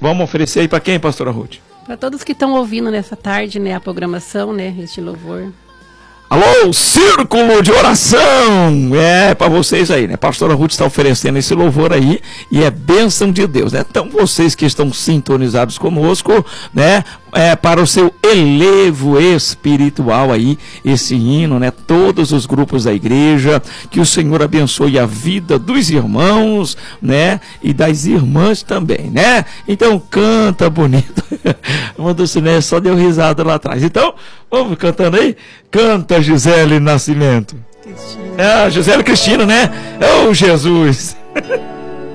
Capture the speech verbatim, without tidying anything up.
Vamos oferecer aí para quem, pastora Ruth? Para todos que estão ouvindo nessa tarde, né, a programação, né, este louvor. Alô, círculo de oração, é para vocês aí, né? Pastora Ruth está oferecendo esse louvor aí e é bênção de Deus, né? Então vocês que estão sintonizados conosco, né? É, para o seu elevo espiritual aí, esse hino, né? Todos os grupos da igreja, que o Senhor abençoe a vida dos irmãos, né? E das irmãs também, né? Então canta bonito. Uma do cinema só deu risada lá atrás. Então, vamos cantando aí? Canta Gisele Nascimento. Cristina. É, Gisele Cristina, né? É o Jesus.